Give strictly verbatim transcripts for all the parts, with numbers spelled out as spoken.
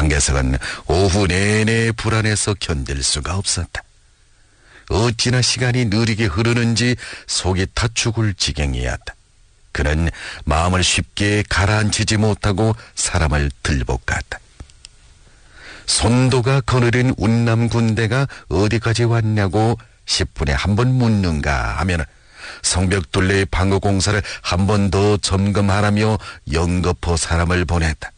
장개석은 오후 내내 불안해서 견딜 수가 없었다. 어찌나 시간이 느리게 흐르는지 속이 타 죽을 지경이었다. 그는 마음을 쉽게 가라앉히지 못하고 사람을 들볶았다. 손도가 거느린 운남 군대가 어디까지 왔냐고 십 분에 한 번 묻는가 하면 성벽둘레의 방어 공사를 한 번 더 점검하라며 영거포 사람을 보냈다.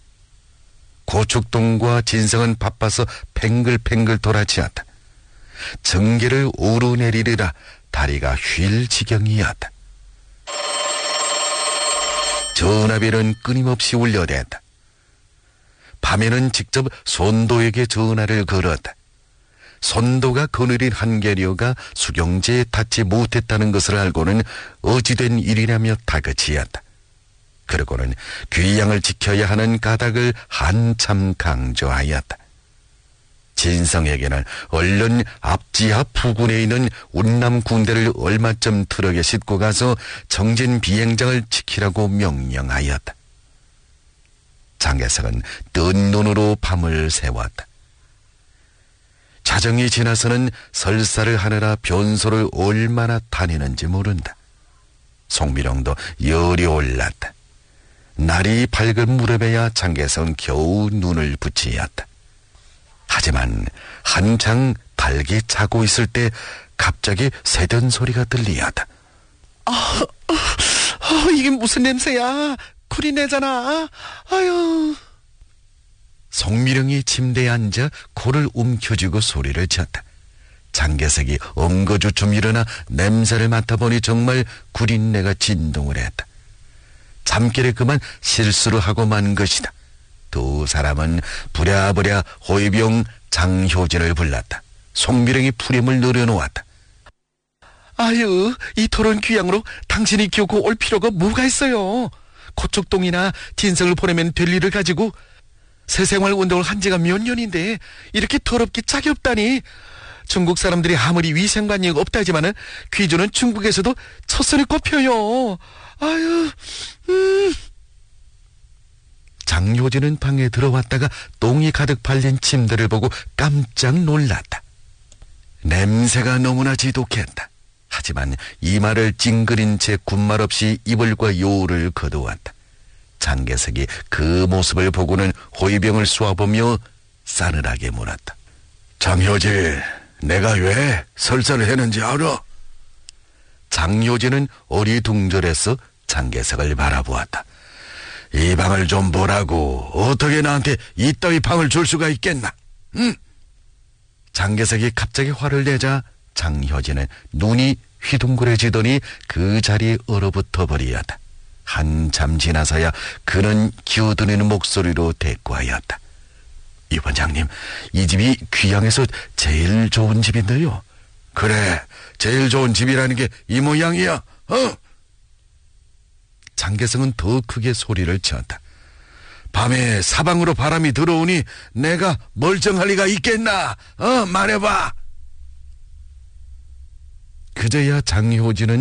고축동과 진성은 바빠서 팽글팽글 돌아치었다. 전개를 오르내리리라 다리가 휠 지경이었다. 전화벨은 끊임없이 울려댔다. 밤에는 직접 손도에게 전화를 걸었다. 손도가 거느린 한계료가 수경제에 닿지 못했다는 것을 알고는 어찌된 일이라며 다그치었다. 그러고는 귀양을 지켜야 하는 까닭을 한참 강조하였다. 진성에게는 얼른 앞지하 부근에 있는 운남 군대를 얼마쯤 트럭에 싣고 가서 정진 비행장을 지키라고 명령하였다. 장개석은 뜬 눈으로 밤을 새웠다. 자정이 지나서는 설사를 하느라 변소를 얼마나 다니는지 모른다. 송미령도 열이 올랐다. 날이 밝은 무렵에야 장개석은 겨우 눈을 붙이었다. 하지만 한창 달기 자고 있을 때 갑자기 새던 소리가 들리었다. 아, 아, 이게 무슨 냄새야? 쿨이 내잖아. 아유. 송미령이 침대에 앉아 코를 움켜쥐고 소리를 쳤다. 장개석이 엉거주춤 일어나 냄새를 맡아보니 정말 구린내가 진동을 했다. 잠결에 그만 실수를 하고 만 것이다. 두 사람은 부랴부랴 호위병 장효진을 불렀다. 송미령이 풀임을 내려놓았다. 아유, 이 토론 귀양으로 당신이 기어고 올 필요가 뭐가 있어요? 고척동이나 진성을 보내면 될 일을 가지고 새생활 운동을 한 지가 몇 년인데 이렇게 더럽기 짝이 없다니. 중국 사람들이 아무리 위생관념 없다지만은 귀주는 중국에서도 첫선에 꼽혀요. 아유, 음. 장효진은 방에 들어왔다가 똥이 가득 발린 침대를 보고 깜짝 놀랐다. 냄새가 너무나 지독했다. 하지만 이마를 찡그린 채 군말 없이 이불과 요를 거두었다. 장개석이 그 모습을 보고는 호위병을 쏘아보며 싸늘하게 물었다. 장효진, 내가 왜 설사를 했는지 알아? 장효진은 어리둥절해서 장개석을 바라보았다. 이 방을 좀 보라고. 어떻게 나한테 이따위 방을 줄 수가 있겠나? 응? 장개석이 갑자기 화를 내자 장효진은 눈이 휘둥그레지더니 그 자리에 얼어붙어 버리었다. 한참 지나서야 그는 기어드는 목소리로 대꾸하였다. 이 원장님, 이 집이 귀양에서 제일 좋은 집인데요. 그래, 제일 좋은 집이라는 게 이 모양이야. 어? 장개성은 더 크게 소리를 쳤다. 밤에 사방으로 바람이 들어오니 내가 멀쩡할 리가 있겠나? 어, 말해봐. 그제야 장효진은